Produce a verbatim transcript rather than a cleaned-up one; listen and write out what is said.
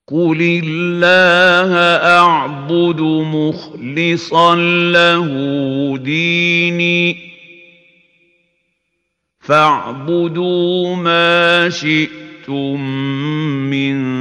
قل الله أعبد مخلصا له ديني فاعبدوا ما شئتم من